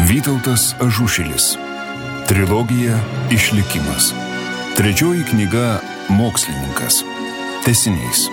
Vytautas Ažušilis. Trilogija Išlikimas. Trečioji knyga Mokslininkas. Tęsinys.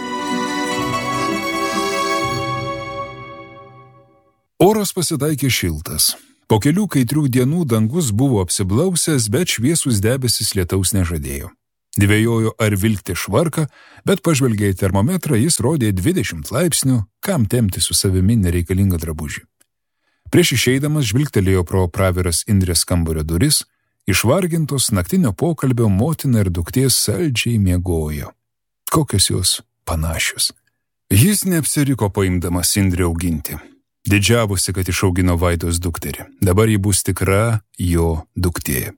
Oras pasitaikė šiltas. Po kelių kaitrių dienų dangus buvo apsiblausęs, bet šviesus debesis lietaus nežadėjo. Dvejojo ar vilkti švarką, bet pažvelgė į termometrą, jis rodė 20 laipsnių, kam tempti su savimi nereikalingą drabužį. Prieš išeidamas žvilgtelėjo pro praviras Indrės kambario duris, išvargintos naktinio pokalbio motina ir duktė saldžiai miegojo. Kokios jos panašios. Jis neapsiriko paimdamas Indrę auginti. Didžiavosi, kad išaugino Vaidos dukterį. Dabar ji bus tikra jo duktė.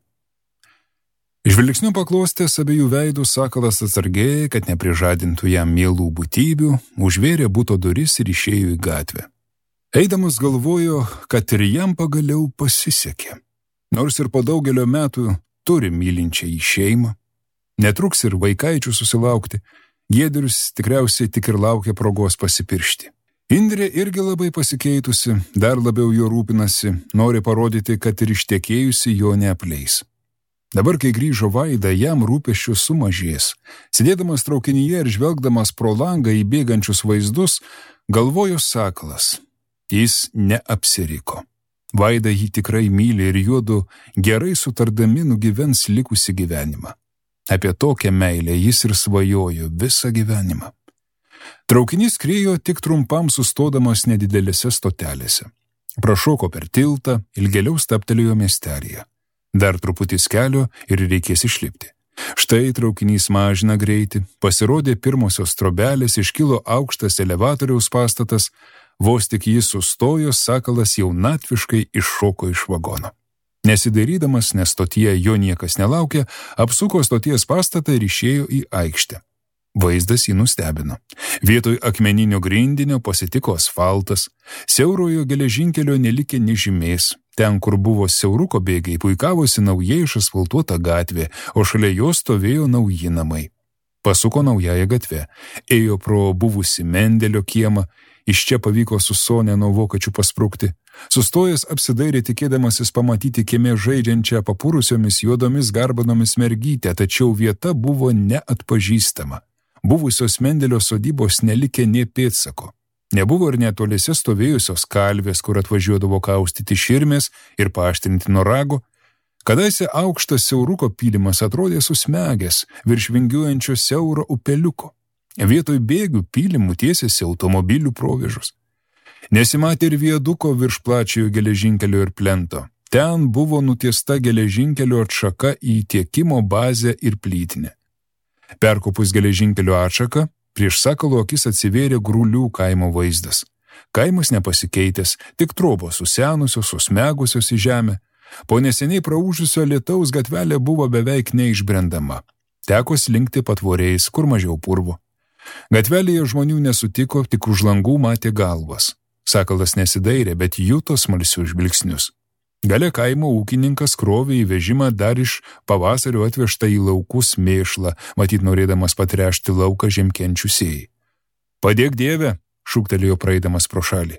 Žvilgsniu paklostęs abiejų veidų Sakalas atsargiai, kad neprižadintų jam mielų būtybių, užvėrė buto duris ir išėjo į gatvę. Eidamas galvojo, kad ir jam pagaliau pasisekė. Nors ir po daugelio metų turi mylinčią į šeimą. Netruks ir vaikaičių susilaukti, Giedrius tikriausiai tik ir laukia progos pasipiršti. Indrė irgi labai pasikeitusi, dar labiau jo rūpinasi, nori parodyti, kad ir ištekėjusi jo neapleis. Dabar, kai grįžo Vaida, jam rūpesčių sumažės. Sėdėdamas traukinyje ir žvelgdamas pro langą į bėgančius vaizdus, galvojo Sakalas. Jis neapsiriko. Vaida jį tikrai myli ir juodu gerai sutardami nugyvens likusį gyvenimą. Apie tokią meilę jis ir svajojo visą gyvenimą. Traukinys skriejo tik trumpam sustodamas nedidelėse stotelėse. Prašoko per tiltą, ilgėliau stabtelėjo miestelėje. Dar truputis kelio ir reikės išlipti. Štai traukinys mažina greitį, pasirodė pirmosios trobelės, iškilo aukštas elevatoriaus pastatas, vos tik jis sustojo, Sakalas jaunatviškai iššoko iš vagono. Nesidairydamas, nes stotyje jo niekas nelaukė, apsuko stoties pastatą ir išėjo į aikštę. Vaizdas jį nustebino. Vietoj akmeninio grindinio pasitiko asfaltas, siaurojo geležinkelio nelikė nežymės. Ten, kur buvo siauruko bėgiai, puikavosi naujai išasfaltuota gatvė, o šalia jos stovėjo nauji namai. Pasuko naująją gatvę, ėjo pro buvusį Mendelio kiemą, iš čia pavyko su Sonia nuo vokiečių pasprukti. Sustojęs apsidairė tikėdamasis pamatyti kieme žaidžiančią papurusiomis juodomis garbanomis mergytę, tačiau vieta buvo neatpažįstama. Buvusios Mendelio sodybos nelikė nė pėdsako. Nebuvo ir netoliese stovėjusios kalvės, kur atvažiuodavo kaustyti širmės ir paaštrinti nuo rago. Kadaise aukštas siauruko pylimas atrodė susmegęs virš vingiuojančio siauro upeliuko. Vietoj bėgių pylimų tiesėsi automobilių provėžos. Nesimatė ir viaduko virš plačiojo geležinkelio ir plento. Ten buvo nutiesta geležinkelio atšaka į tiekimo bazę ir plytinę. Perkopus geležinkelio atšaką, prieš Sakalo akis atsivėrė Grūlių kaimo vaizdas. Kaimas nepasikeitęs, tik trobos susenusios, susmegusios į žemę. Po neseniai praūžusio lietaus gatvelė buvo beveik neišbrendama. Teko slinkti patvorėjais, kur mažiau purvo. Gatvelėje žmonių nesutiko, tik už langų matė galvas. Sakalas nesidairė, bet juto smalsius žvilgsnius. Gale kaimo ūkininkas krovė į vežimą dar iš pavasario atvežtą į laukus mėšlą, matyt norėdamas patrešti lauką žiemkenčių sėjai. Padėk Dieve, šūktelėjo praeidamas pro šalį.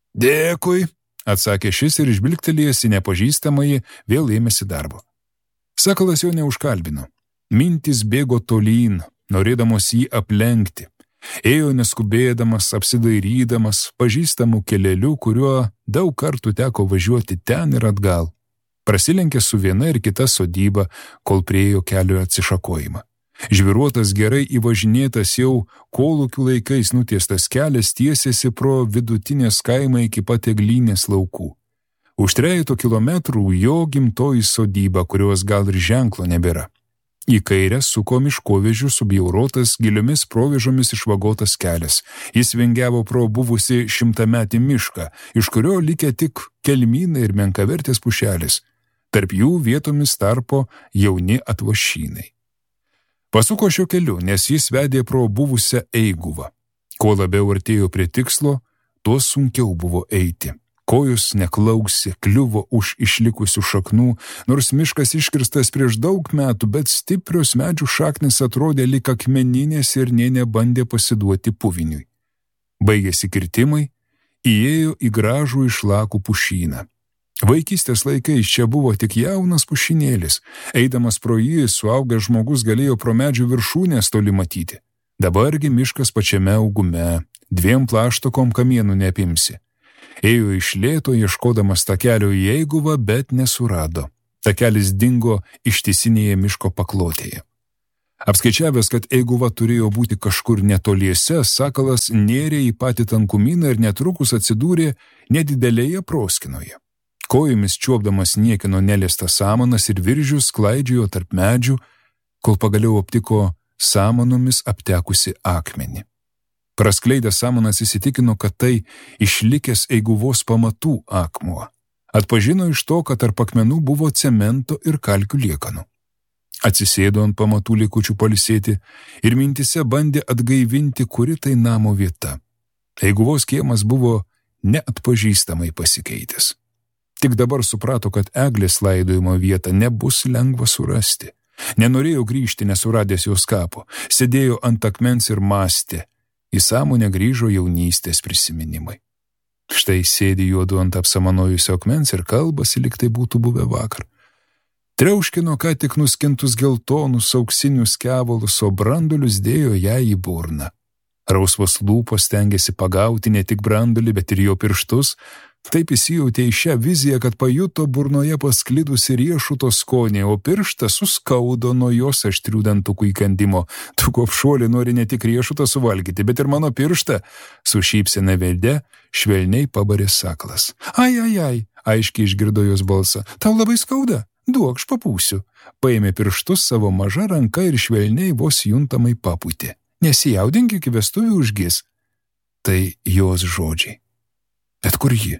Dėkui, atsakė šis ir žvilgtelėjęs į nepažįstamąjį vėl ėmėsi darbo. Sakalas jo neužkalbino. Mintys bėgo tolyn, norėdamos jį aplenkti. Ėjo neskubėdamas, apsidairydamas, pažįstamų keleliu, kuriuo daug kartų teko važiuoti ten ir atgal. Prasilenkė su viena ir kita sodyba, kol priėjo kelio atsišakojimą. Žviruotas gerai įvažinėtas jau kolūkių laikais nutiestas kelias tiesėsi pro vidutinės kaimą iki pat Eglynės laukų. Už 3 kilometrų jo gimtoji sodyba, kurios gal ir ženklo nebėra. Į kairę suko miškovežių subjaurotas giliomis provėžomis išvagotas kelias. Jis vingiavo pro buvusį 100-metį mišką, iš kurio likė tik kelmynai ir menkavertės pušelės. Tarp jų vietomis tarpo jauni atvošynai. Pasuko šiuo keliu, nes jis vedė pro buvusią Eiguvą. Kuo labiau artėjo prie tikslo, tuo sunkiau buvo eiti. Kojos neklausė, kliuvo už išlikusių šaknų, nors miškas iškirstas prieš daug metų, bet stiprios medžių šaknis atrodė lyg akmeninės ir nė nebandė pasiduoti puviniui. Baigėsi kirtimai, įėjo į gražų išlakų pušyną. Vaikystės laikais čia buvo tik jaunas pušinėlis. Eidamas pro jį, suaugęs žmogus galėjo pro medžių viršūnės toli matyti. Dabargi miškas pačiame augume, 2 plaštokom kamienų neapimsi. Ėjo iš lėto, ieškodamas takelio į eiguvą, bet nesurado. Takelis dingo ištisinėje miško paklotėje. Apskaičiavęs, kad eiguva turėjo būti kažkur netoliese, sakalas nėrė į patį tankumyną ir netrukus atsidūrė nedidelėje proskinoje. Kojomis čiuopdamas niekino neliestas samanas ir viržius klaidžiojo tarp medžių, kol pagaliau aptiko samanomis aptekusi akmenį. Praskleidęs samanas įsitikino, kad tai išlikęs eiguvos pamatų akmuo. Atpažino iš to, kad tarp akmenų buvo cemento ir kalkių liekanų. Atsisėdo ant pamatų likučių pailsėti ir mintise bandė atgaivinti, kuri tai namo vieta. Eiguvos kiemas buvo neatpažįstamai pasikeitęs. Tik dabar suprato, kad eglės laidojimo vietą nebus lengva surasti. Nenorėjo grįžti nesuradęs jos kapo, sėdėjo ant akmens ir mąstė. Į sąmonę grįžo jaunystės prisiminimai. Štai sėdi juodu ant apsamanojusio akmens ir kalbasi, lyg tai būtų buvę vakar. Triauškino ką tik nuskintus geltonus auksinius kevalus, o brandulius dėjo ją į burną. Rausvos lūpos stengėsi pagauti ne tik brandulį, bet ir jo pirštus. Taip įsijautė į šią viziją, kad pajuto burnoje pasklidusi riešuto skonį, o pirštas suskaudo nuo jos aštrių dantukų įkandimo. Tu kopšuolį nori ne tik riešutą suvalgyti, bet ir mano pirštą. Su šypsena veide švelniai pabarė sakalas. Ai, aiškiai išgirdo jos balsą. Tau labai skauda? Duok, aš papūsiu. Paėmė pirštus savo maža ranka ir švelniai vos juntamai papūtė. Nesijaudink, iki vestuvių užgis. Tai jos žodžiai. Bet kur ji?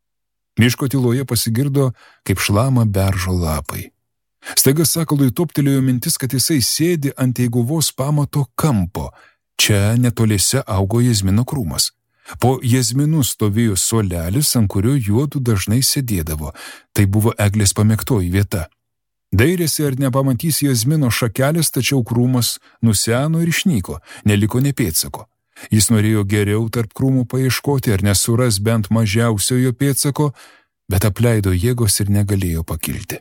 Miško tyloje pasigirdo, kaip šlama beržo lapai. Staiga sakalui toptelėjo mintis, kad jisai sėdi ant eiguvos pamato kampo. Čia netoliese augo jazmino krūmas. Po jazminų stovėjo suolelis, ant kurio juodu dažnai sėdėdavo. Tai buvo eglės pamėgtoji vieta. Dairėsi, ar nepamatys jazmino šakelės, tačiau krūmas nuseno ir išnyko, neliko nė pėdsako. Jis norėjo geriau tarp krūmų paieškoti, ar nesuras bent mažiausiojo pėdsako, bet apleido jėgos ir negalėjo pakilti.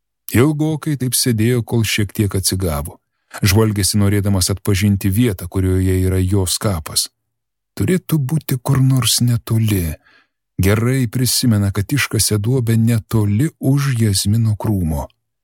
Ilgokai taip sėdėjo, kol šiek tiek atsigavo. Žvalgėsi norėdamas atpažinti vietą, kurioje yra jos kapas. Turėtų būti kur nors netoli. Gerai prisimena, kad iškasė duobę netoli už jazmino krūmo.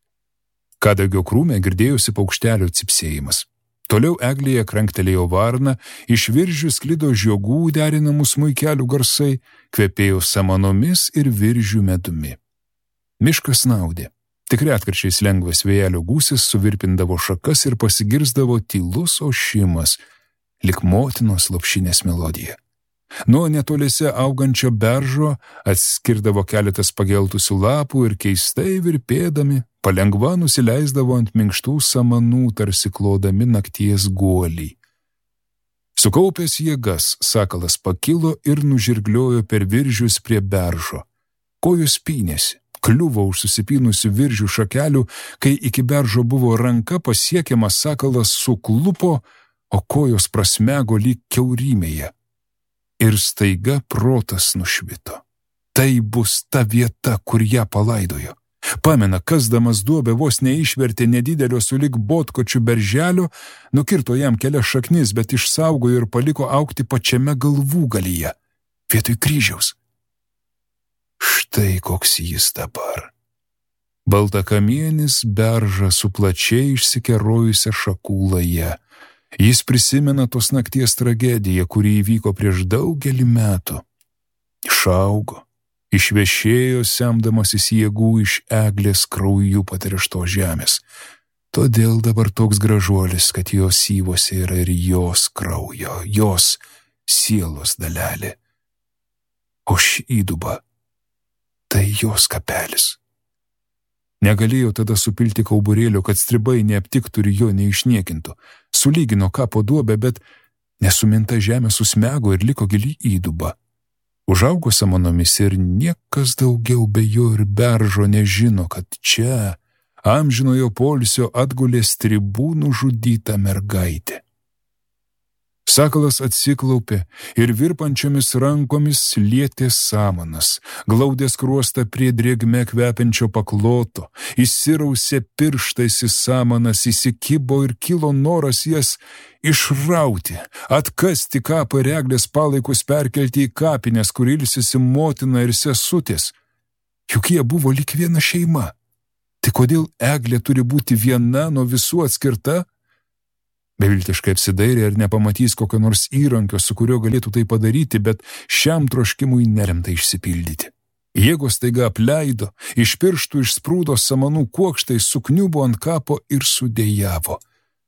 Kadagio krūme girdėjosi paukštelio cypsėjimas. Toliau eglėje kranktelėjo varna, iš viržių sklido žiogų derinamų smuikelių garsai, kvepėjo samanomis ir viržių medumi. Miškas snaudė. Tik retkarčiais lengvas vėjelio gūsis suvirpindavo šakas ir pasigirsdavo tylus ošimas, lyg motinos lopšinės melodija. Nuo netoliese augančio beržo atskirdavo keletas pageltusių lapų ir keistai virpėdami palengva nusileisdavo ant minkštų samanų, tarsi klodami nakties guolį. Sukaupęs jėgas, sakalas pakilo ir nužirgliojo per viržius prie beržo. Kojos pynėsi, kliuvo už susipynusių viržių šakelių, kai iki beržo buvo ranka pasiekiamas, sakalas suklupo, o kojos prasmego lyg kiaurymėje. Ir staiga protas nušvito. Tai bus ta vieta, kur ją palaidojo. Pamena, kasdamas duobę vos neišvertė nedidelio sulig botkočių berželio, nukirto jam kelias šaknis, bet išsaugojo ir paliko augti pačiame galvūgalyje, vietoj kryžiaus. Štai koks jis dabar. Baltakamienis berža su plačiai išsikerojusia šakų laja. Jis prisimena tos nakties tragediją, kuri įvyko prieš daugelį metų. Išaugo, išvešėjo, semdamasis jėgų iš eglės krauju patrišto žemės. Todėl dabar toks gražuolis, kad jos syvose yra ir jos kraujo, jos sielos dalelė. O ši įduba, tai jos kapelis. Negalėjo tada supilti kauburėlio, kad stribai neaptiktų ir jo neišniekintų. Sulygino kapo duobę, bet nesuminta žemė susmego ir liko gili įduba. Užaugo samanomis ir niekas daugiau be jo ir beržo nežino, kad čia amžinojo poilsio atgulė stribų nužudyta mergaitė. Sakalas atsiklaupė ir virpančiomis rankomis lietė samanas, glaudė skruostą prie drėgme kvepiančio pakloto, įsirausė pirštais į samanas, įsikibo ir kilo noras jas išrauti, atkasti kapą ir eglės palaikus perkelti į kapines, kur ilsisi motina ir sesutės. Juk jie buvo lyg viena šeima. Tai kodėl eglė turi būti viena nuo visų atskirta? Beviltiškai apsidairė ir nepamatys kokio nors įrankio, su kuriuo galėtų tai padaryti, bet šiam troškimui nelemta išsipildyti. Jėgos staiga apleido, iš pirštų išsprūdo samanų kuokštai, sukniubo ant kapo ir sudejavo.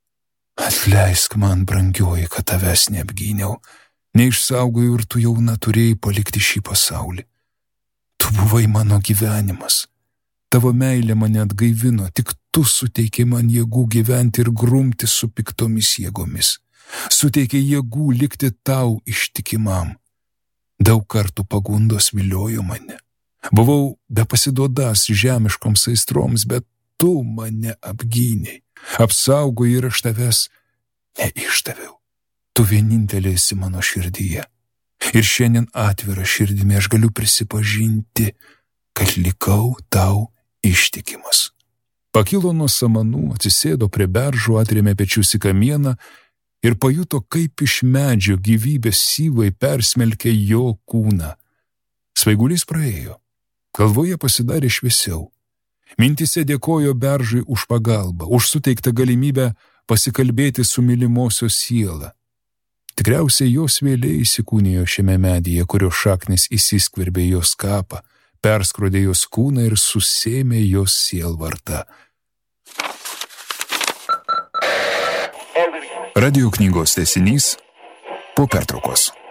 Atleisk man, brangioji, kad tavęs neapgyniau, neišsaugojau ir tu jauna turėjai palikti šį pasaulį. Tu buvai mano gyvenimas. Tavo meilė mane atgaivino, tik tu suteikė man jėgų gyventi ir grumti su piktomis jėgomis. Suteikė jėgų likti tau ištikimam. Daug kartų pagundos viliojo mane. Buvau bepasiduodas žemiškoms aistroms, bet tu mane apgynei, apsaugojai ir aš tavęs neišdaviau. Tu vienintelė esi mano širdyje. Ir šiandien atvira širdimi aš galiu prisipažinti, kad likau tau ištikimas. Pakilo nuo samanų, atsisėdo prie beržų, atrėmė pečius į kamieną ir pajuto, kaip iš medžio gyvybės syvai persmelkė jo kūną. Svaigulys praėjo, galvoje pasidarė šviesiau. Mintise dėkojo beržui už pagalbą, už suteiktą galimybę pasikalbėti su mylimosios siela. Tikriausiai jos vėliai įsikūnijo šiame medyje, kurio šaknis įsiskverbė jos kapą, perskrodė jos kūną ir susėmė jos sielvartą. Radio knygos tęsinys po pertraukos.